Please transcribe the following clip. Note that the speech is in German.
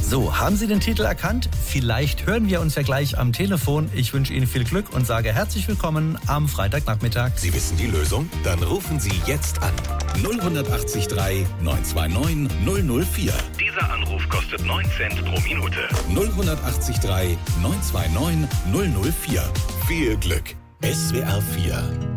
So, haben Sie den Titel erkannt? Vielleicht hören wir uns ja gleich am Telefon. Ich wünsche Ihnen viel Glück und sage herzlich willkommen am Freitagnachmittag. Sie wissen die Lösung? Dann rufen Sie jetzt an. 0183 929 004. Dieser Anruf kostet 9 Cent pro Minute. 0183 929 004. Viel Glück. SWR 4